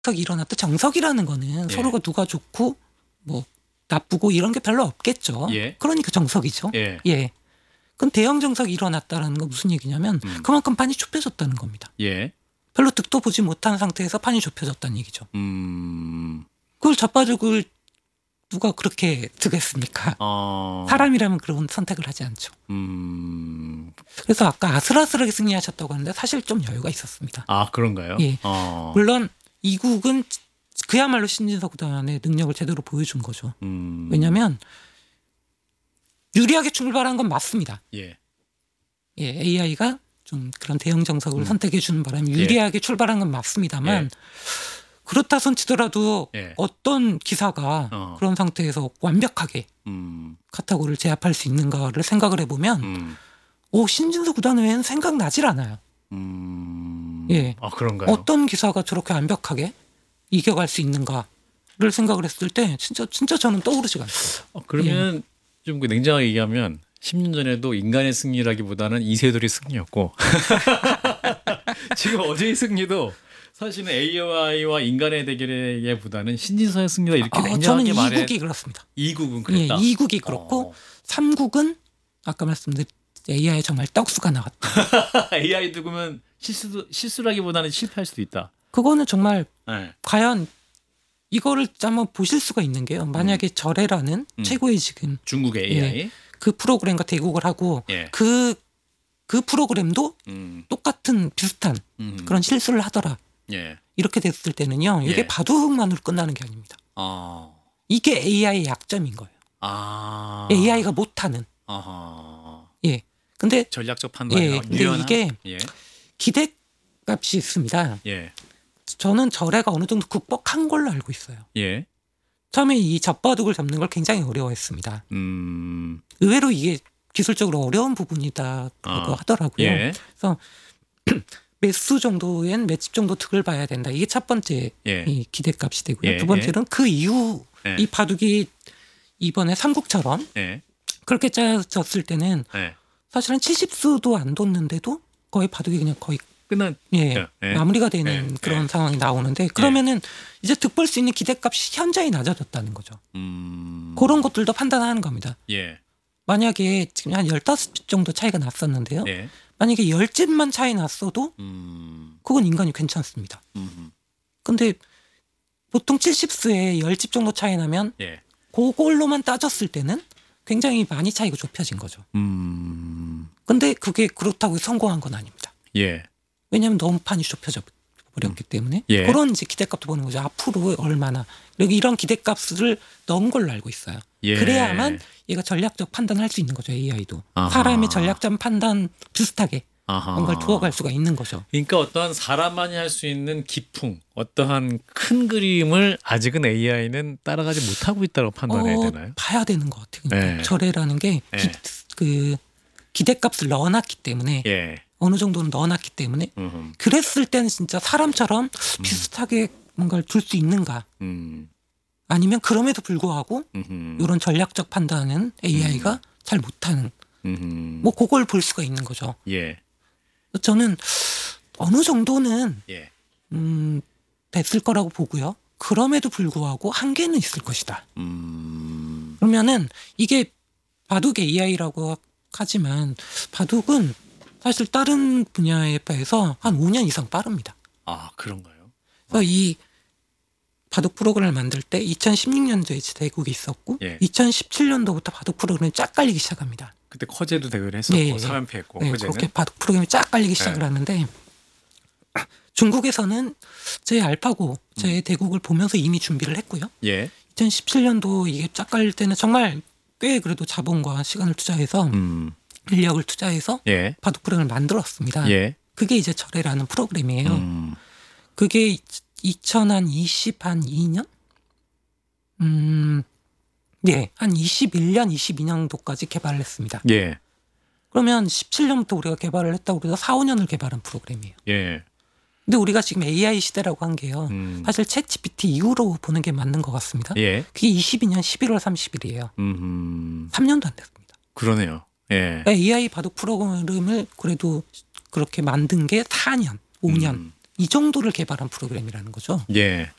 정석이 일어났다. 정석이라는 거는 예. 서로가 누가 좋고 뭐 나쁘고 이런 게 별로 없겠죠. 예. 그러니까 정석이죠. 예. 예. 그럼 대형 정석이 일어났다라는 건 무슨 얘기냐면 그만큼 판이 좁혀졌다는 겁니다. 예. 별로 득도 보지 못한 상태에서 판이 좁혀졌다는 얘기죠. 음. 그걸 젖바둑을 누가 그렇게 두겠습니까? 사람이라면 그런 선택을 하지 않죠. 그래서 아까 아슬아슬하게 승리하셨다고 하는데 사실 좀 여유가 있었습니다. 아, 그런가요? 예. 물론 이국은 그야말로 신진서 구단의 능력을 제대로 보여준 거죠. 왜냐하면 유리하게 출발한 건 맞습니다. 예. 예, AI가 좀 그런 대형 정석을 선택해 주는 바람에 유리하게 출발한 건 맞습니다만 그렇다 손 치더라도 어떤 기사가 그런 상태에서 완벽하게 카타고를 제압할 수 있는가를 생각을 해보면 신진서 구단 외에는 생각나질 않아요. 예. 아, 그런가요? 어떤 기사가 저렇게 완벽하게 이겨갈 수 있는가를 생각을 했을 때 진짜 저는 떠오르지가 않아요. 그러면 좀 냉정하게 얘기하면 10년 전에도 인간의 승리라기보다는 이세돌의 승리였고 지금 어제의 승리도 사실은 AI와 인간의 대결에보다는 신진서의 승리다 이렇게 냉정하게 말해. 저는 2국이 그렇습니다. 2국은 그랬다. 예, 2국이 그렇고 3국은 아까 말씀드린 AI에 정말 떡수가 나왔다. AI 두고면 실수라기보다는 실패할 수도 있다. 그거는 정말 과연 이거를 한번 보실 수가 있는 게요. 만약에 절해라는 최고의 지금 중국의 AI 그 프로그램과 대국을 하고 그 프로그램도 똑같은 비슷한 그런 실수를 하더라. 이렇게 됐을 때는요. 이게 바둑만으로 끝나는 게 아닙니다. 이게 AI의 약점인 거예요. AI가 못하는. 예. 근데 전략적 판단이 근데 이게 기대값이 있습니다. 저는 절해가 어느 정도 극복한 걸로 알고 있어요. 처음에 이 젖바둑을 잡는 걸 굉장히 어려워했습니다. 의외로 이게 기술적으로 어려운 부분이다고 하더라고요. 그래서 몇 수 정도엔 몇 집 정도 득을 봐야 된다. 이게 첫 번째 이 기대값이 되고요. 두 번째는 그 이후 이 바둑이 이번에 삼국처럼 그렇게 짜졌을 때는 사실은 70수도 안 뒀는데도 거의 바둑이 그냥 거의 끝난 마무리가 되는 그런 상황이 나오는데 그러면은 이제 득볼 수 있는 기대값이 현저히 낮아졌다는 거죠. 그런 것들도 판단하는 겁니다. 만약에 지금 한 15집 정도 차이가 났었는데요. 만약에 10집만 차이 났어도 그건 인간이 괜찮습니다. 근데 보통 70수에 10집 정도 차이 나면 그걸로만 따졌을 때는 굉장히 많이 차이가 좁혀진 거죠. 근데 그게 그렇다고 성공한 건 아닙니다. 왜냐하면 너무 판이 좁혀져 버렸기 때문에 그런 이제 기대값도 보는 거죠. 앞으로 얼마나 이런 기대값을 넣은 걸로 알고 있어요. 그래야만 얘가 전략적 판단을 할 수 있는 거죠. AI도 사람의 전략적 판단 비슷하게 뭔가를 두어갈 수가 있는 거죠. 그러니까 어떠한 사람만이 할 수 있는 기풍, 어떠한 큰 그림을 아직은 AI는 따라가지 못하고 있다고 판단해야 되나요? 봐야 되는 것 같아요. 그러니까 절해라는 게 기대값을 넣어놨기 때문에 어느 정도는 넣어놨기 때문에 그랬을 때는 진짜 사람처럼 비슷하게 뭔가를 줄 수 있는가 아니면 그럼에도 불구하고 이런 전략적 판단은 AI가 잘 못하는 뭐 그걸 볼 수가 있는 거죠. 저는 어느 정도는 됐을 거라고 보고요. 그럼에도 불구하고 한계는 있을 것이다. 그러면은 이게 바둑 AI라고 하지만 바둑은 사실 다른 분야에 비해서 한 5년 이상 빠릅니다. 아, 그런가요? 그래서 이 바둑 프로그램을 만들 때 2016년도에 대국이 있었고 2017년도부터 바둑 프로그램이 쫙 깔리기 시작합니다. 그때 커제도 대결을 했었고 3연패했고 커제는. 그렇게 바둑 프로그램이 쫙 깔리기 시작을 하는데 중국에서는 제 알파고 제 대국을 보면서 이미 준비를 했고요. 2017년도 이게 쫙 깔릴 때는 정말 꽤 그래도 자본과 시간을 투자해서 인력을 투자해서 바둑 프로그램을 만들었습니다. 그게 이제 절해라는 프로그램이에요. 그게 2022년? 한 21년, 22년도까지 개발을 했습니다. 그러면 17년부터 우리가 개발을 했다고 그래서 4, 5년을 개발한 프로그램이에요. 근데 우리가 지금 AI 시대라고 한 게요. 사실 챗 GPT 이후로 보는 게 맞는 것 같습니다. 그게 22년 11월 30일이에요. 3년도 안 됐습니다. 그러네요. AI 바둑 프로그램을 그래도 그렇게 만든 게 4년, 5년 이 정도를 개발한 프로그램이라는 거죠. 예.